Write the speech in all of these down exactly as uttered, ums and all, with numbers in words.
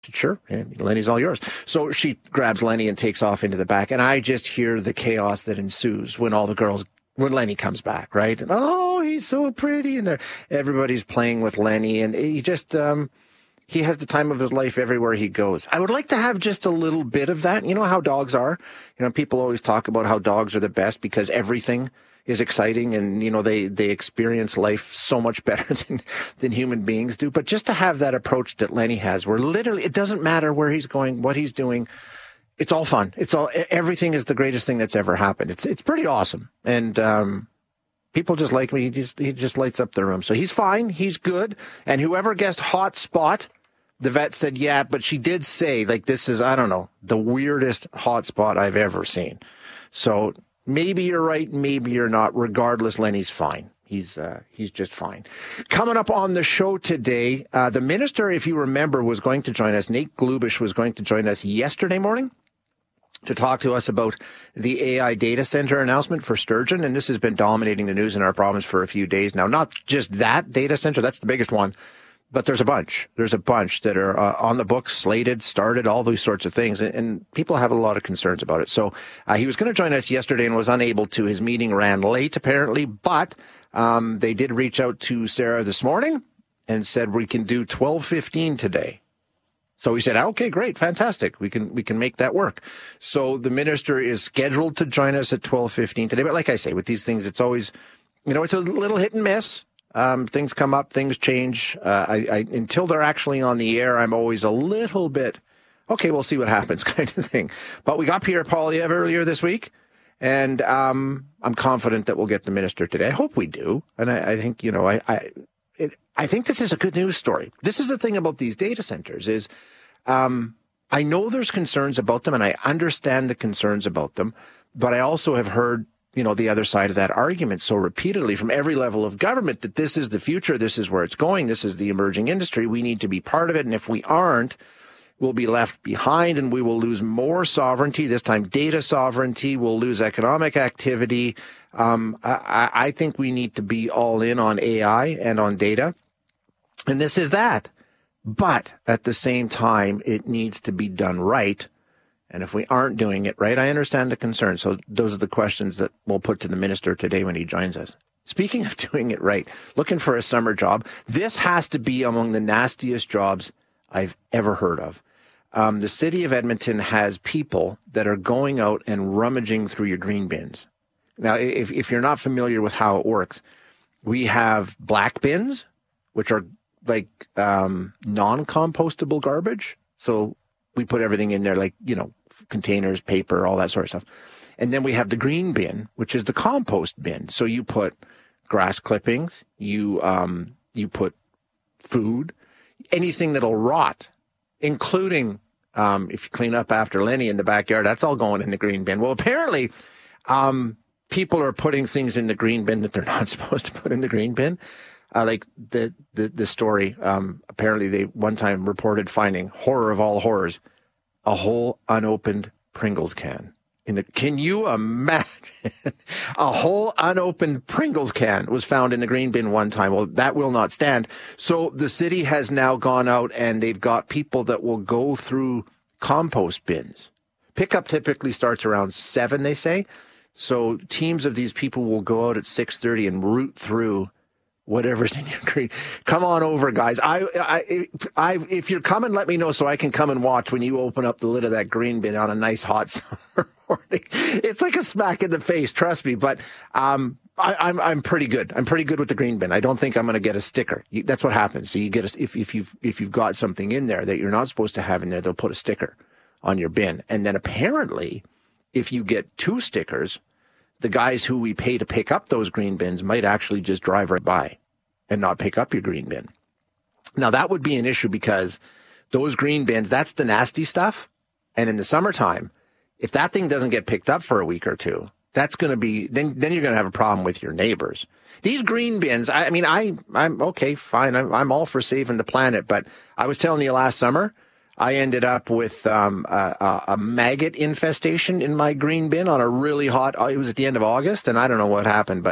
Sure, and Lenny's all yours. So she grabs Lenny and takes off into the back, and I just hear the chaos that ensues when all the girls, when Lenny comes back, right? And, oh, he's so pretty, and everybody's playing with Lenny, and he just, um, he has the time of his life everywhere he goes. I would like to have just a little bit of that. You know how dogs are? You know, people always talk about how dogs are the best because everything is exciting, and, you know, they, they experience life so much better than, than human beings do. But just to have that approach that Lenny has, where literally it doesn't matter where he's going, what he's doing, it's all fun. It's all, everything is the greatest thing that's ever happened. It's, it's pretty awesome. And, um, people just like me. He just, he just lights up the room. So he's fine. He's good. And whoever guessed hot spot, the vet said, yeah, but she did say, like, this is, I don't know, the weirdest hot spot I've ever seen. So maybe you're right, maybe you're not. Regardless, Lenny's fine. He's uh, he's just fine. Coming up on the show today, uh, the minister, if you remember, was going to join us. Nate Glubish was going to join us yesterday morning to talk to us about the A I data center announcement for Sturgeon. And this has been dominating the news in our province for a few days now. Not just that data center, that's the biggest one. But there's a bunch. There's a bunch that are uh, on the books, slated, started, all these sorts of things. And, and people have a lot of concerns about it. So uh, he was going to join us yesterday and was unable to. His meeting ran late, apparently. But um, they did reach out to Sarah this morning and said, we can do twelve fifteen today. So we said, okay, great, fantastic. We can we can make that work. So the minister is scheduled to join us at twelve fifteen today. But like I say, with these things, it's always, you know, it's a little hit and miss. Um, things come up, things change. Uh, I, I, until they're actually on the air, I'm always a little bit, okay, we'll see what happens kind of thing. But we got Pierre Poilievre earlier this week, and um, I'm confident that we'll get the minister today. I hope we do. And I, I think, you know, I I, it, I think this is a good news story. This is the thing about these data centers is um, I know there's concerns about them, and I understand the concerns about them, but I also have heard you know, the other side of that argument so repeatedly from every level of government that this is the future, this is where it's going, this is the emerging industry, we need to be part of it, and if we aren't, we'll be left behind and we will lose more sovereignty, this time data sovereignty, we'll lose economic activity. Um, I, I think we need to be all in on A I and on data, and this is that. But at the same time, it needs to be done right. And if we aren't doing it right, I understand the concern. So those are the questions that we'll put to the minister today when he joins us. Speaking of doing it right, looking for a summer job, this has to be among the nastiest jobs I've ever heard of. Um, the city of Edmonton has people that are going out and rummaging through your green bins. Now, if, if you're not familiar with how it works, we have black bins, which are like um, non-compostable garbage. So we put everything in there like, you know, containers, paper, all that sort of stuff. And then we have the green bin, which is the compost bin. So you put grass clippings, you um, you put food, anything that'll rot, including um, if you clean up after Lenny in the backyard, that's all going in the green bin. Well, apparently um, people are putting things in the green bin that they're not supposed to put in the green bin. Uh, like the, the, the story, um, apparently they one time reported finding, horror of all horrors, a whole unopened Pringles can. In the, can you imagine? A whole unopened Pringles can was found in the green bin one time. Well, that will not stand. So the city has now gone out and they've got people that will go through compost bins. Pickup typically starts around seven, they say. So teams of these people will go out at six thirty and root through whatever's in your green. Come on over, guys. I, I, I, if you're coming, let me know so I can come and watch when you open up the lid of that green bin on a nice hot summer morning. It's like a smack in the face, trust me. But um, I, I'm, I'm pretty good. I'm pretty good with the green bin. I don't think I'm going to get a sticker. You, that's what happens. So you get a, if, if you've, if you've got something in there that you're not supposed to have in there, they'll put a sticker on your bin. And then apparently, if you get two stickers, the guys who we pay to pick up those green bins might actually just drive right by and not pick up your green bin. Now, that would be an issue because those green bins, that's the nasty stuff. And in the summertime, if that thing doesn't get picked up for a week or two, that's going to be, then then you're going to have a problem with your neighbors. These green bins, I, I mean, I, I'm okay, fine. I'm, I'm all for saving the planet. But I was telling you last summer, I ended up with um, a, a maggot infestation in my green bin on a really hot, it was at the end of August, and I don't know what happened, but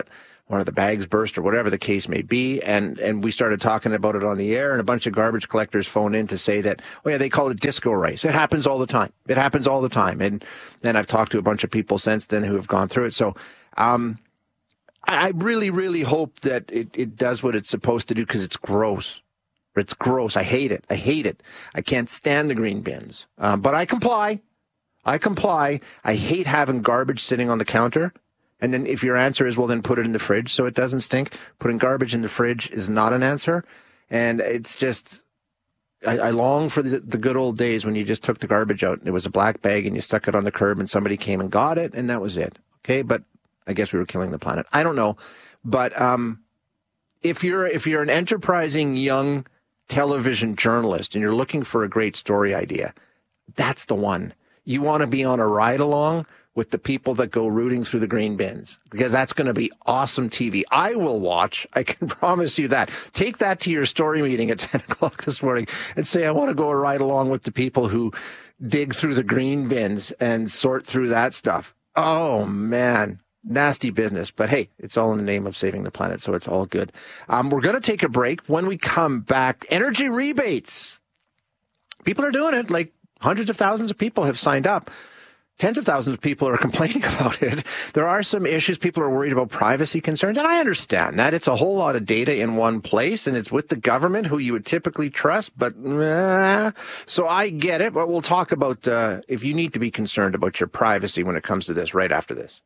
one of the bags burst or whatever the case may be. And, and we started talking about it on the air, and a bunch of garbage collectors phoned in to say that, oh yeah, they call it disco rice. It happens all the time. It happens all the time. And then I've talked to a bunch of people since then who have gone through it. So, um, I, I really, really hope that it, it does what it's supposed to do, because it's gross. It's gross. I hate it. I hate it. I can't stand the green bins. Um, but I comply. I comply. I hate having garbage sitting on the counter. And then if your answer is, well, then put it in the fridge so it doesn't stink. Putting garbage in the fridge is not an answer. And it's just, I, I long for the, the good old days when you just took the garbage out and it was a black bag and you stuck it on the curb and somebody came and got it and that was it. Okay. But I guess we were killing the planet. I don't know. But um, if you're if you're an enterprising young television journalist and you're looking for a great story idea, that's the one. You want to be on a ride along with the people that go rooting through the green bins, because that's going to be awesome T V. I will watch. I can promise you that. Take that to your story meeting at ten o'clock this morning and say, I want to go a ride along with the people who dig through the green bins and sort through that stuff. Oh, man. Nasty business. But hey, it's all in the name of saving the planet, so it's all good. Um, we're going to take a break. When we come back, energy rebates. People are doing it. Like hundreds of thousands of people have signed up. Tens of thousands of people are complaining about it. There are some issues. People are worried about privacy concerns, and I understand that. It's a whole lot of data in one place, and it's with the government, who you would typically trust, but uh, so I get it. But we'll talk about uh, if you need to be concerned about your privacy when it comes to this right after this.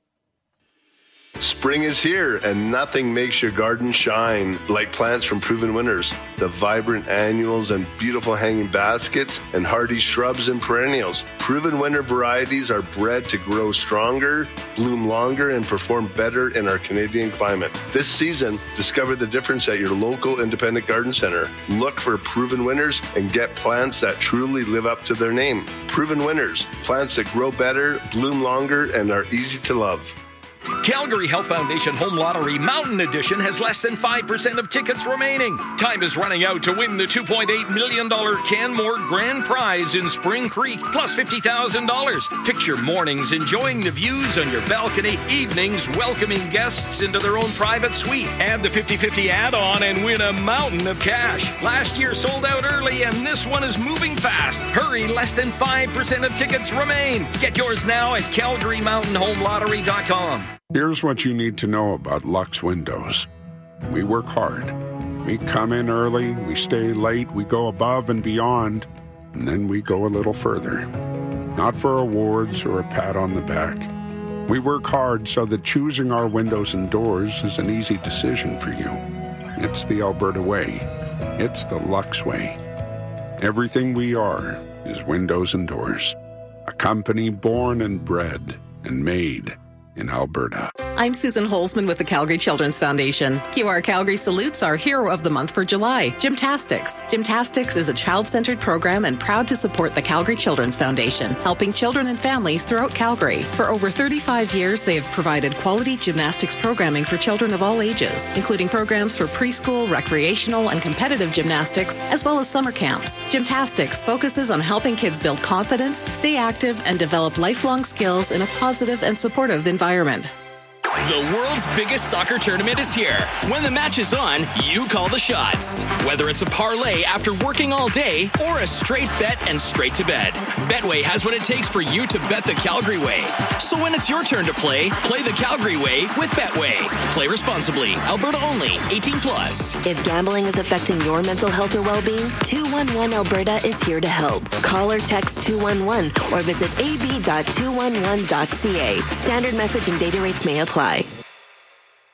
Spring is here, and nothing makes your garden shine like plants from Proven Winners. The vibrant annuals and beautiful hanging baskets and hardy shrubs and perennials. Proven Winner varieties are bred to grow stronger, bloom longer, and perform better in our Canadian climate. This season, discover the difference at your local independent garden center. Look for Proven Winners and get plants that truly live up to their name. Proven Winners, plants that grow better, bloom longer, and are easy to love. Calgary Health Foundation Home Lottery Mountain Edition has less than five percent of tickets remaining. Time is running out to win the two point eight million dollars Canmore Grand Prize in Spring Creek, plus fifty thousand dollars. Picture mornings enjoying the views on your balcony, evenings welcoming guests into their own private suite. Add the fifty-fifty add-on and win a mountain of cash. Last year sold out early, and this one is moving fast. Hurry, less than five percent of tickets remain. Get yours now at calgary mountain home lottery dot com. Here's what you need to know about Lux Windows. We work hard. We come in early, we stay late, we go above and beyond, and then we go a little further. Not for awards or a pat on the back. We work hard so that choosing our windows and doors is an easy decision for you. It's the Alberta way. It's the Lux way. Everything we are is windows and doors. A company born and bred and made in Alberta. I'm Susan Holzman with the Calgary Children's Foundation. Q R Calgary salutes our hero of the month for July, Gymtastics. Gymtastics is a child-centered program and proud to support the Calgary Children's Foundation, helping children and families throughout Calgary. For over thirty-five years, they have provided quality gymnastics programming for children of all ages, including programs for preschool, recreational, and competitive gymnastics, as well as summer camps. Gymtastics focuses on helping kids build confidence, stay active, and develop lifelong skills in a positive and supportive environment. The world's biggest soccer tournament is here. When the match is on, you call the shots. Whether it's a parlay after working all day or a straight bet and straight to bed, Betway has what it takes for you to bet the Calgary way. So when it's your turn to play, play the Calgary way with Betway. Play responsibly. Alberta only. eighteen plus. If gambling is affecting your mental health or well-being, two one one Alberta is here to help. Call or text two one one or visit a b dot two one one dot c a. Standard message and data rates may apply.